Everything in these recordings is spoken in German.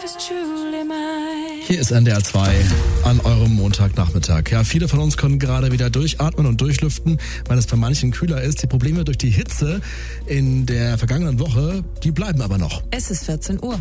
Hier ist NDR 2 an eurem Montagnachmittag. Ja, viele von uns können gerade wieder durchatmen und durchlüften, weil es bei manchen kühler ist. Die Probleme durch die Hitze in der vergangenen Woche, die bleiben aber noch. Es ist 14 Uhr.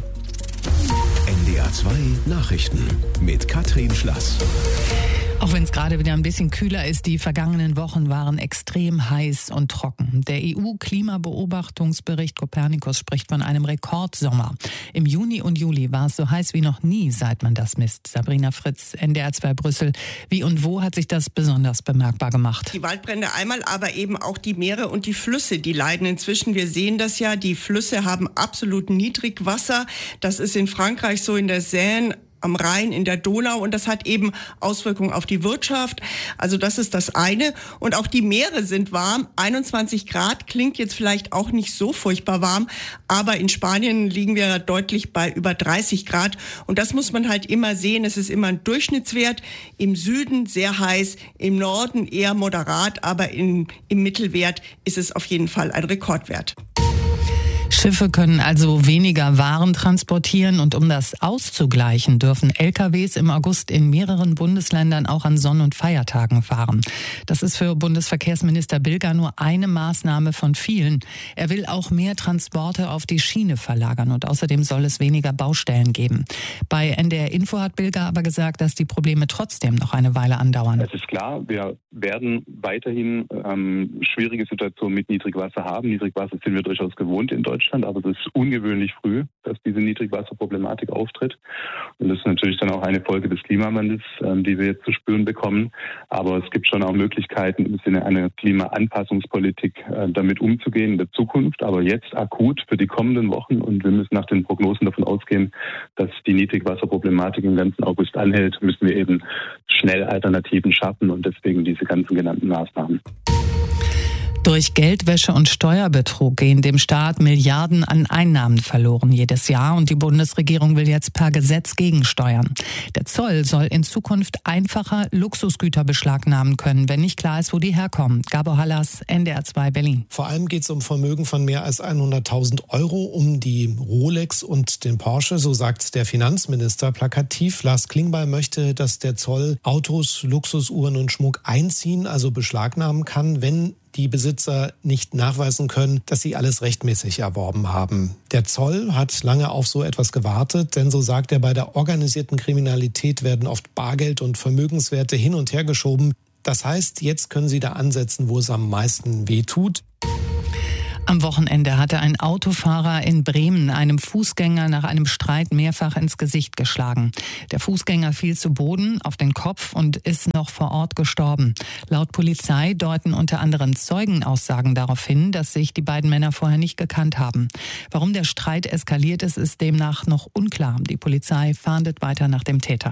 NDR 2 Nachrichten mit Katrin Schlass. Auch wenn es gerade wieder ein bisschen kühler ist, die vergangenen Wochen waren extrem heiß und trocken. Der EU-Klimabeobachtungsbericht Copernicus spricht von einem Rekordsommer. Im Juni und Juli war es so heiß wie noch nie, seit man das misst. Sabrina Fritz, NDR 2 Brüssel. Wie und wo hat sich das besonders bemerkbar gemacht? Die Waldbrände einmal, aber eben auch die Meere und die Flüsse, die leiden inzwischen. Wir sehen das ja, die Flüsse haben absolut Niedrigwasser. Das ist in Frankreich so, in der Seine, am Rhein, in der Donau, und das hat eben Auswirkungen auf die Wirtschaft. Also das ist das eine. Und auch die Meere sind warm. 21 Grad klingt jetzt vielleicht auch nicht so furchtbar warm, aber in Spanien liegen wir deutlich bei über 30 Grad. Und das muss man halt immer sehen. Es ist immer ein Durchschnittswert. Im Süden sehr heiß, im Norden eher moderat, aber im Mittelwert ist es auf jeden Fall ein Rekordwert. Schiffe können also weniger Waren transportieren, und um das auszugleichen, dürfen LKWs im August in mehreren Bundesländern auch an Sonn- und Feiertagen fahren. Das ist für Bundesverkehrsminister Bilger nur eine Maßnahme von vielen. Er will auch mehr Transporte auf die Schiene verlagern, und außerdem soll es weniger Baustellen geben. Bei NDR Info hat Bilger aber gesagt, dass die Probleme trotzdem noch eine Weile andauern. Es ist klar, wir werden weiterhin schwierige Situationen mit Niedrigwasser haben. Niedrigwasser sind wir durchaus gewohnt in Deutschland, aber es ist ungewöhnlich früh, dass diese Niedrigwasserproblematik auftritt. Und das ist natürlich dann auch eine Folge des Klimawandels, die wir jetzt zu spüren bekommen. Aber es gibt schon auch Möglichkeiten im Sinne einer Klimaanpassungspolitik damit umzugehen in der Zukunft. Aber jetzt akut für die kommenden Wochen, und wir müssen nach den Prognosen davon ausgehen, dass die Niedrigwasserproblematik im ganzen August anhält, müssen wir eben schnell Alternativen schaffen, und deswegen diese ganzen genannten Maßnahmen. Durch Geldwäsche und Steuerbetrug gehen dem Staat Milliarden an Einnahmen verloren jedes Jahr, und die Bundesregierung will jetzt per Gesetz gegensteuern. Der Zoll soll in Zukunft einfacher Luxusgüter beschlagnahmen können, wenn nicht klar ist, wo die herkommen. Gabor Hallas, NDR 2 Berlin. Vor allem geht es um Vermögen von mehr als 100.000 Euro, um die Rolex und den Porsche, so sagt der Finanzminister plakativ. Lars Klingbeil möchte, dass der Zoll Autos, Luxusuhren und Schmuck einziehen, also beschlagnahmen kann, wenn die Besitzer nicht nachweisen können, dass sie alles rechtmäßig erworben haben. Der Zoll hat lange auf so etwas gewartet, denn so sagt er, bei der organisierten Kriminalität werden oft Bargeld und Vermögenswerte hin und her geschoben. Das heißt, jetzt können sie da ansetzen, wo es am meisten wehtut. Am Wochenende hatte ein Autofahrer in Bremen einem Fußgänger nach einem Streit mehrfach ins Gesicht geschlagen. Der Fußgänger fiel zu Boden auf den Kopf und ist noch vor Ort gestorben. Laut Polizei deuten unter anderem Zeugenaussagen darauf hin, dass sich die beiden Männer vorher nicht gekannt haben. Warum der Streit eskaliert ist, ist demnach noch unklar. Die Polizei fahndet weiter nach dem Täter.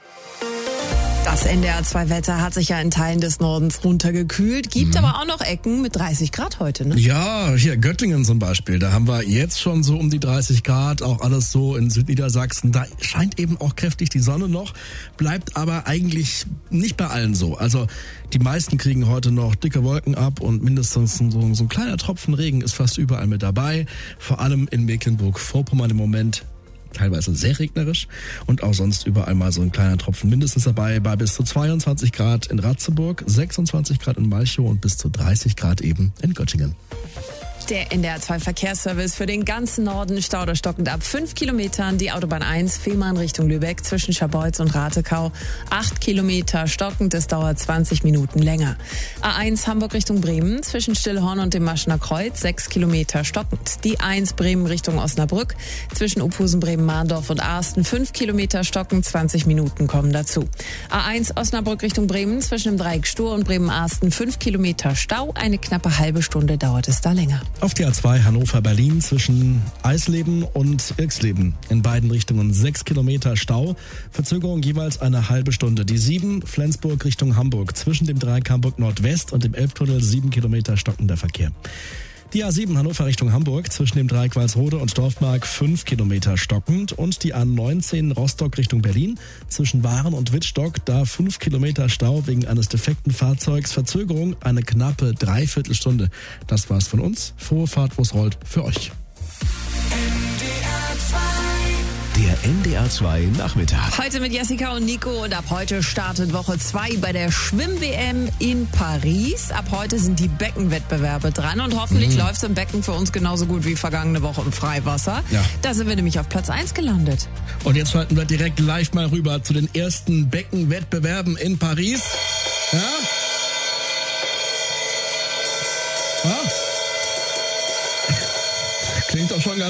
Das NDR 2 Wetter hat sich ja in Teilen des Nordens runtergekühlt, gibt aber auch noch Ecken mit 30 Grad heute, ne? Ja, hier Göttingen zum Beispiel, da haben wir jetzt schon so um die 30 Grad, auch alles so in Südniedersachsen. Da scheint eben auch kräftig die Sonne noch, bleibt aber eigentlich nicht bei allen so. Also die meisten kriegen heute noch dicke Wolken ab, und mindestens so ein kleiner Tropfen Regen ist fast überall mit dabei. Vor allem in Mecklenburg-Vorpommern im Moment teilweise sehr regnerisch, und auch sonst überall mal so ein kleiner Tropfen mindestens dabei, bei bis zu 22 Grad in Ratzeburg, 26 Grad in Malchow und bis zu 30 Grad eben in Göttingen. Der NDR 2 Verkehrsservice für den ganzen Norden: Stau stockend ab 5 Kilometern. Die Autobahn 1 Fehmarn Richtung Lübeck zwischen Scharbeutz und Ratekau 8 Kilometer stockend. Es dauert 20 Minuten länger. A1 Hamburg Richtung Bremen zwischen Stillhorn und dem Maschener Kreuz 6 Kilometer stockend. Die 1 Bremen Richtung Osnabrück zwischen Uphusen, Bremen-Mahndorf und Arsten 5 Kilometer stockend. 20 Minuten kommen dazu. A1 Osnabrück Richtung Bremen zwischen dem Dreieck Stur und Bremen-Arsten 5 Kilometer Stau. Eine knappe halbe Stunde dauert es da länger. Auf die A2 Hannover-Berlin zwischen Eisleben und Irxleben in beiden Richtungen 6 Kilometer Stau. Verzögerung jeweils eine halbe Stunde. Die 7 Flensburg Richtung Hamburg zwischen dem Dreieck Hamburg Nordwest und dem Elbtunnel 7 Kilometer stockender Verkehr. Die A7 Hannover Richtung Hamburg zwischen dem Dreieck Walsrode und Dorfmark 5 Kilometer stockend, und die A19 Rostock Richtung Berlin zwischen Waren und Wittstock, da 5 Kilometer Stau wegen eines defekten Fahrzeugs, Verzögerung eine knappe Dreiviertelstunde. Das war's von uns. Frohe Fahrt, wo's rollt, für euch. Der NDR 2 Nachmittag. Heute mit Jessica und Nico und ab heute startet Woche 2 bei der Schwimm-WM in Paris. Ab heute sind die Beckenwettbewerbe dran und hoffentlich läuft es im Becken für uns genauso gut wie vergangene Woche im Freiwasser. Ja. Da sind wir nämlich auf Platz 1 gelandet. Und jetzt schalten wir direkt live mal rüber zu den ersten Beckenwettbewerben in Paris. Ja? Ja? Klingt doch schon ganz